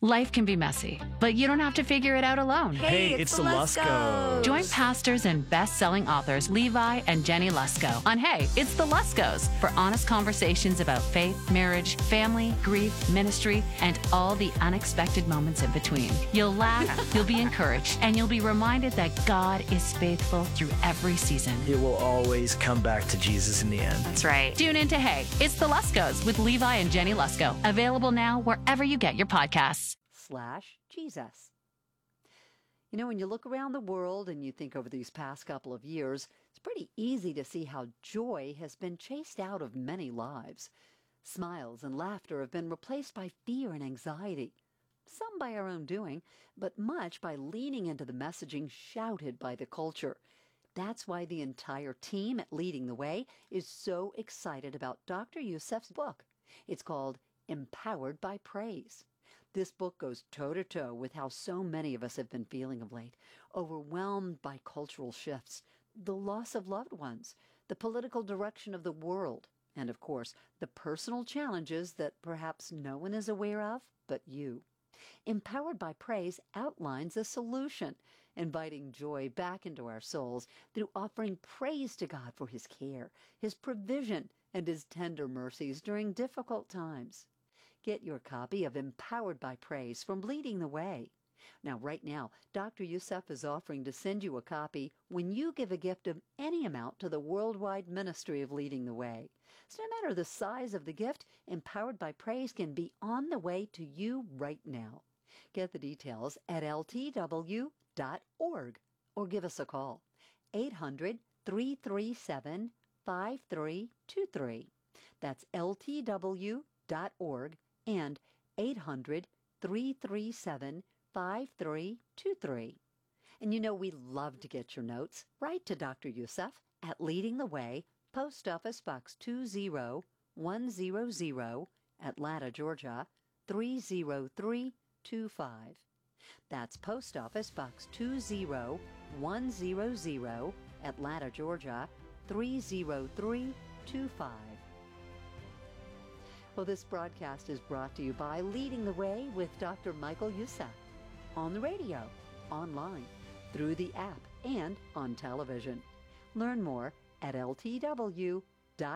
Life can be messy, but you don't have to figure it out alone. Hey, it's the Luskos. Join pastors and best-selling authors Levi and Jenny Lusko on Hey, It's the Luskos for honest conversations about faith, marriage, family, grief, ministry, and all the unexpected moments in between. You'll laugh, you'll be encouraged, and you'll be reminded that God is faithful through every season. It will always come back to Jesus in the end. That's right. Tune in to Hey, It's the Luskos with Levi and Jenny Lusko. Available now wherever you get your podcasts. /Jesus. You know, when you look around the world and you think over these past couple of years, it's pretty easy to see how joy has been chased out of many lives. Smiles and laughter have been replaced by fear and anxiety. Some by our own doing, but much by leaning into the messaging shouted by the culture. That's why the entire team at Leading the Way is so excited about Dr. Youssef's book. It's called Empowered by Praise. This book goes toe-to-toe with how so many of us have been feeling of late, overwhelmed by cultural shifts, the loss of loved ones, the political direction of the world, and, of course, the personal challenges that perhaps no one is aware of but you. Empowered by Praise outlines a solution, inviting joy back into our souls through offering praise to God for His care, His provision, and His tender mercies during difficult times. Get your copy of Empowered by Praise from Leading the Way. Now, right now, Dr. Youssef is offering to send you a copy when you give a gift of any amount to the worldwide ministry of Leading the Way. So no matter the size of the gift, Empowered by Praise can be on the way to you right now. Get the details at ltw.org or give us a call. 800-337-5323. That's ltw.org and 800-337-5323. And you know we love to get your notes. Write to Dr. Youssef at Leading the Way, Post Office Box 20100, Atlanta, Georgia 30325. That's Post Office Box 20100, Atlanta, Georgia 30325. Well, this broadcast is brought to you by Leading the Way with Dr. Michael Youssef, on the radio, online, through the app, and on television. Learn more at ltw.org.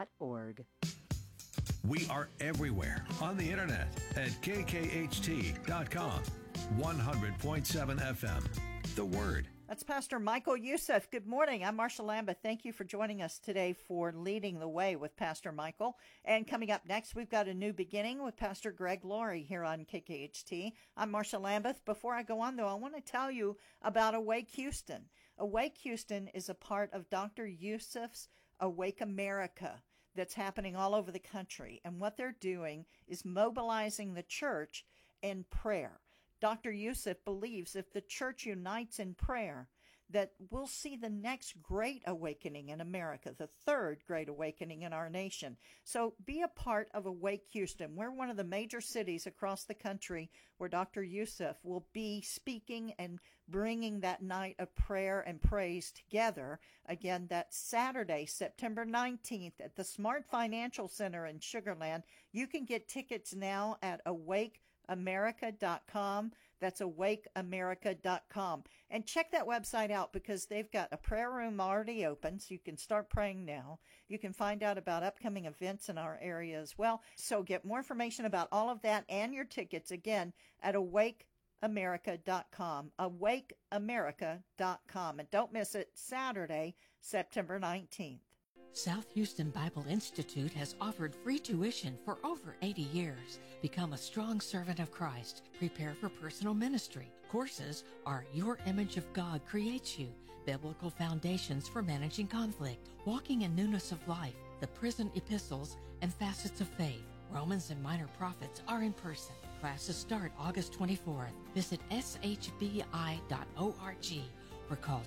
We are everywhere on the internet at kkht.com, 100.7 FM. The Word. That's Pastor Michael Youssef. Good morning. I'm Marcia Lambeth. Thank you for joining us today for Leading the Way with Pastor Michael. And coming up next, we've got a new beginning with Pastor Greg Laurie here on KKHT. I'm Marcia Lambeth. Before I go on, though, I want to tell you about Awake Houston. Awake Houston is a part of Dr. Youssef's Awake America that's happening all over the country. And what they're doing is mobilizing the church in prayer. Dr. Youssef believes if the church unites in prayer, that we'll see the next great awakening in America, the third great awakening in our nation. So be a part of Awake Houston. We're one of the major cities across the country where Dr. Youssef will be speaking and bringing that night of prayer and praise together. Again, that's Saturday, September 19th at the Smart Financial Center in Sugar Land. You can get tickets now at awakeamerica.com. That's awakeamerica.com. And check that website out because they've got a prayer room already open, so you can start praying now. You can find out about upcoming events in our area as well. So get more information about all of that and your tickets, again, at awakeamerica.com. Awakeamerica.com. And don't miss it, Saturday, September 19th. South Houston Bible Institute has offered free tuition for over 80 years. Become a strong servant of Christ. Prepare for personal ministry. Courses are Your Image of God Creates You, Biblical Foundations for Managing Conflict, Walking in Newness of Life, the Prison Epistles, and Facets of Faith. Romans and Minor Prophets are in person. Classes start August 24th. Visit shbi.org or call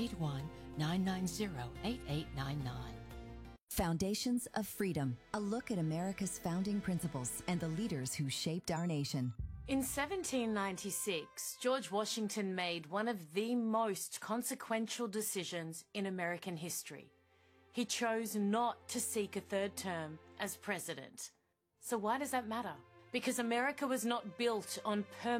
281-990-8899. Foundations of Freedom, a look at America's founding principles and the leaders who shaped our nation. In 1796, George Washington made one of the most consequential decisions in American history. He chose not to seek a third term as president. So why does that matter? Because America was not built on permanent